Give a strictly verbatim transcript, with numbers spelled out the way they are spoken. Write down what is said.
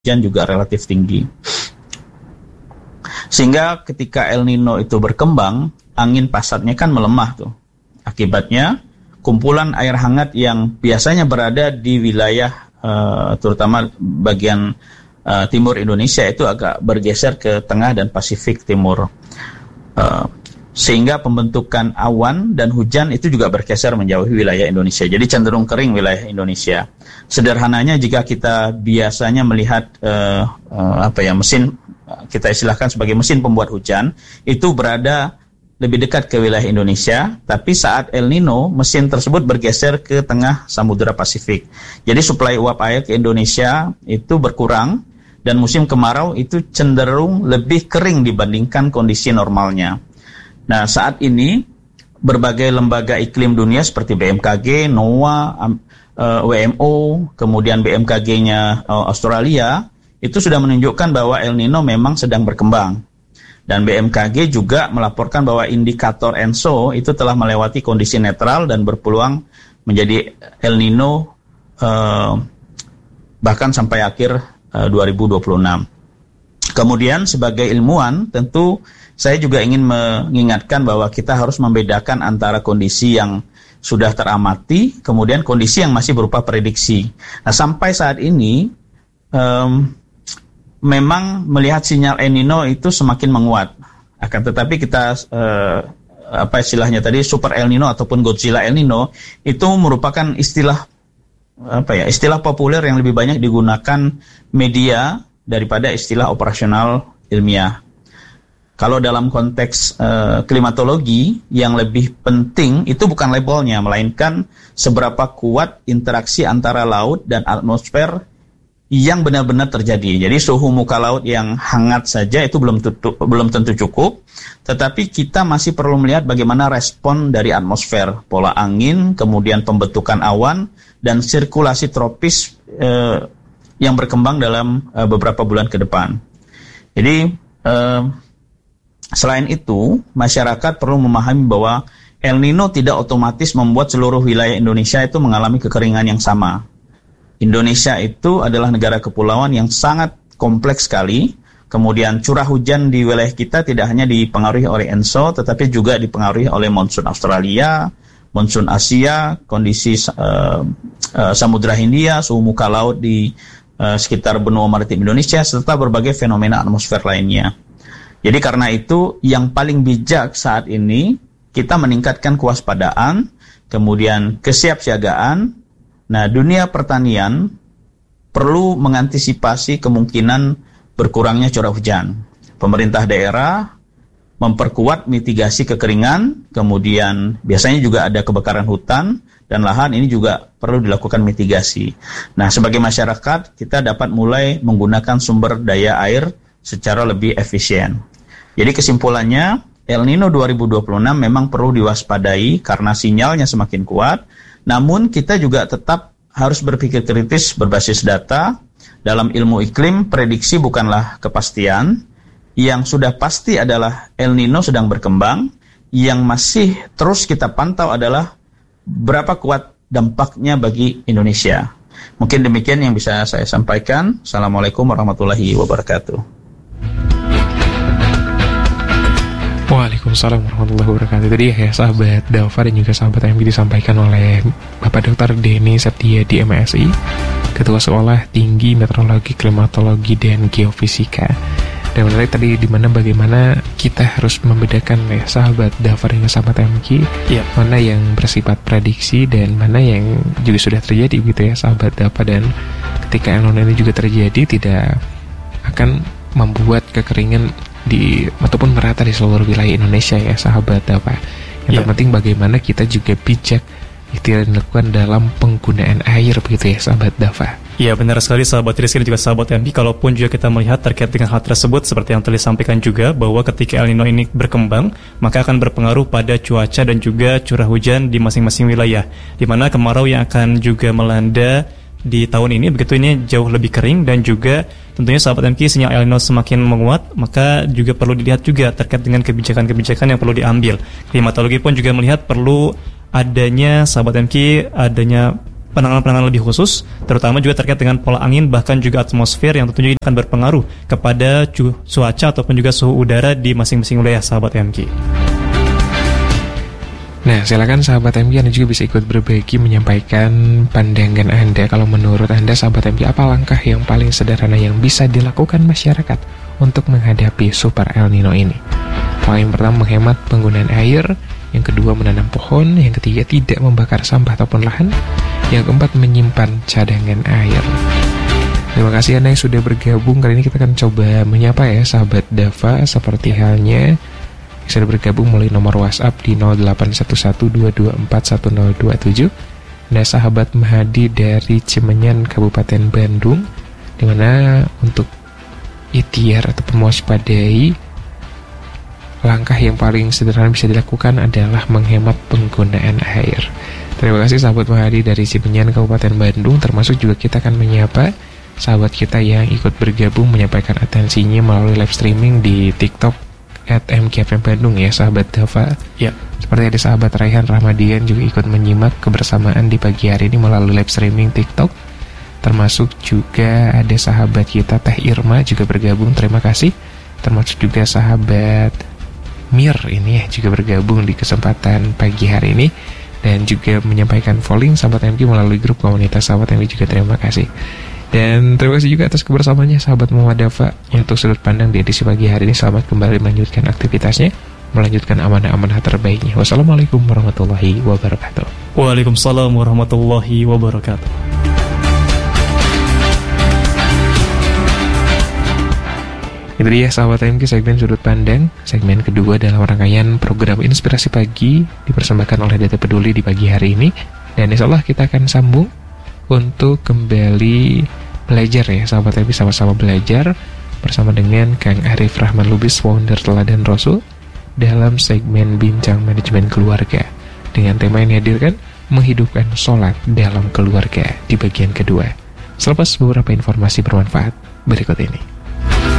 hujan juga relatif tinggi. Sehingga ketika El Nino itu berkembang, angin pasatnya kan melemah tuh. Akibatnya kumpulan air hangat yang biasanya berada di wilayah uh, terutama bagian uh, timur Indonesia itu agak bergeser ke tengah dan Pasifik Timur. Uh, sehingga pembentukan awan dan hujan itu juga bergeser menjauhi wilayah Indonesia. Jadi cenderung kering wilayah Indonesia. Sederhananya jika kita biasanya melihat uh, uh, apa ya mesin kita istilahkan sebagai mesin pembuat hujan, itu berada lebih dekat ke wilayah Indonesia, tapi saat El Nino, mesin tersebut bergeser ke tengah Samudra Pasifik. Jadi suplai uap air ke Indonesia itu berkurang, dan musim kemarau itu cenderung lebih kering dibandingkan kondisi normalnya. Nah, saat ini, berbagai lembaga iklim dunia seperti B M K G, NOAA, W M O, kemudian B M K G-nya Australia, itu sudah menunjukkan bahwa El Nino memang sedang berkembang. Dan B M K G juga melaporkan bahwa indikator ENSO itu telah melewati kondisi netral dan berpeluang menjadi El Nino eh, bahkan sampai akhir eh, dua ribu dua puluh enam. Kemudian sebagai ilmuwan tentu saya juga ingin mengingatkan bahwa kita harus membedakan antara kondisi yang sudah teramati, kemudian kondisi yang masih berupa prediksi. Nah, sampai saat ini um, memang melihat sinyal El Nino itu semakin menguat. Akan tetapi kita eh, apa istilahnya tadi Super El Nino ataupun Godzilla El Nino itu merupakan istilah apa ya istilah populer yang lebih banyak digunakan media daripada istilah operasional ilmiah. Kalau dalam konteks eh, klimatologi yang lebih penting itu bukan labelnya, melainkan seberapa kuat interaksi antara laut dan atmosfer yang benar-benar terjadi. Jadi suhu muka laut yang hangat saja itu belum tentu, belum tentu cukup, tetapi kita masih perlu melihat bagaimana respon dari atmosfer, pola angin, kemudian pembentukan awan, dan sirkulasi tropis eh, yang berkembang dalam eh, beberapa bulan ke depan. Jadi, eh, selain itu, masyarakat perlu memahami bahwa El Nino tidak otomatis membuat seluruh wilayah Indonesia itu mengalami kekeringan yang sama. Indonesia itu adalah negara kepulauan yang sangat kompleks sekali. Kemudian curah hujan di wilayah kita tidak hanya dipengaruhi oleh ENSO, tetapi juga dipengaruhi oleh monsun Australia, monsun Asia, kondisi uh, uh, Samudra Hindia, suhu muka laut di uh, sekitar benua maritim Indonesia, serta berbagai fenomena atmosfer lainnya. Jadi karena itu yang paling bijak saat ini kita meningkatkan kewaspadaan, kemudian kesiapsiagaan. Nah, dunia pertanian perlu mengantisipasi kemungkinan berkurangnya curah hujan. Pemerintah daerah memperkuat mitigasi kekeringan, kemudian biasanya juga ada kebakaran hutan dan lahan, ini juga perlu dilakukan mitigasi. Nah, sebagai masyarakat, kita dapat mulai menggunakan sumber daya air secara lebih efisien. Jadi kesimpulannya, El Nino dua ribu dua puluh enam memang perlu diwaspadai karena sinyalnya semakin kuat. Namun kita juga tetap harus berpikir kritis berbasis data. Dalam ilmu iklim, prediksi bukanlah kepastian. Yang sudah pasti adalah El Nino sedang berkembang. Yang masih terus kita pantau adalah berapa kuat dampaknya bagi Indonesia. Mungkin demikian yang bisa saya sampaikan. Assalamualaikum warahmatullahi wabarakatuh. Waalaikumsalam warahmatullahi wabarakatuh. Tadi ya sahabat Dava dan juga sahabat yang disampaikan oleh Bapak Doktor Denny Septiadi M Si, Ketua Sekolah Tinggi Meteorologi, Klimatologi, dan Geofisika. Dan menarik tadi dimana bagaimana kita harus membedakan ya sahabat Dava dan sahabat M K, ya, mana yang bersifat prediksi dan mana yang juga sudah terjadi gitu ya sahabat Dava. Dan ketika El Nino ini juga terjadi, tidak akan membuat kekeringan di ataupun merata di seluruh wilayah Indonesia ya sahabat Dava. Yang yeah. terpenting bagaimana kita juga bijak ikhtiar dilakukan dalam penggunaan air begitu ya sahabat Dava. Iya, benar sekali sahabat Rizky dan juga sahabat M P. Kalaupun juga kita melihat terkait dengan hal tersebut, seperti yang telah disampaikan juga, bahwa ketika El Nino ini berkembang, maka akan berpengaruh pada cuaca dan juga curah hujan di masing-masing wilayah, di mana kemarau yang akan juga melanda di tahun ini begitu ini jauh lebih kering. Dan juga tentunya sahabat M K, sinyal El Nino semakin menguat, maka juga perlu dilihat juga terkait dengan kebijakan-kebijakan yang perlu diambil. Klimatologi pun juga melihat perlu adanya sahabat M K adanya penanganan-penanganan lebih khusus, terutama juga terkait dengan pola angin bahkan juga atmosfer yang tentunya akan berpengaruh kepada cu- cuaca ataupun juga suhu udara di masing-masing wilayah sahabat M K. Nah, silakan sahabat M K, Anda juga bisa ikut berbagi menyampaikan pandangan Anda. Kalau menurut Anda sahabat M K, apa langkah yang paling sederhana yang bisa dilakukan masyarakat untuk menghadapi Super El Nino ini? Poin pertama, menghemat penggunaan air. Yang kedua, menanam pohon. Yang ketiga, tidak membakar sampah ataupun lahan. Yang keempat, menyimpan cadangan air. Terima kasih Anda yang sudah bergabung. Kali ini kita akan coba menyapa ya sahabat Dava. Seperti halnya bisa bergabung melalui nomor WhatsApp di nol delapan satu satu dua dua empat satu nol dua tujuh. Nah, sahabat Mahadi dari Cimenyan, Kabupaten Bandung, dimana untuk ikhtiar atau mewaspadai, langkah yang paling sederhana bisa dilakukan adalah menghemat penggunaan air. Terima kasih sahabat Mahadi dari Cimenyan, Kabupaten Bandung. Termasuk juga kita akan menyapa sahabat kita yang ikut bergabung menyampaikan atensinya melalui live streaming di TikTok at M K F M Bandung ya sahabat Dava. Ya. Seperti ada sahabat Raihan Rahmadian juga ikut menyimak kebersamaan di pagi hari ini melalui live streaming TikTok. Termasuk juga ada sahabat kita Teh Irma juga bergabung, terima kasih. Termasuk juga sahabat Mir ini ya juga bergabung di kesempatan pagi hari ini dan juga menyampaikan polling sahabat M K melalui grup komunitas sahabat M K juga terima kasih. Dan terima kasih juga atas kebersamaannya sahabat Muhammad Dava untuk sudut pandang di edisi pagi hari ini. Selamat kembali melanjutkan aktivitasnya, melanjutkan amanah-amanah terbaiknya. Wassalamualaikum warahmatullahi wabarakatuh. Waalaikumsalam warahmatullahi wabarakatuh. Itu dia sahabat M K, segmen sudut pandang, segmen kedua dalam rangkaian program Inspirasi Pagi dipersembahkan oleh Data Peduli di pagi hari ini. Dan insyaallah kita akan sambung untuk kembali belajar ya sahabat M K, sama-sama belajar bersama dengan Kang Arif Rahman Lubis, founder Teladan Rasul, dalam segmen Bincang Manajemen Keluarga dengan tema yang dihadirkan menghidupkan sholat dalam keluarga di bagian kedua. Selepas beberapa informasi bermanfaat berikut ini.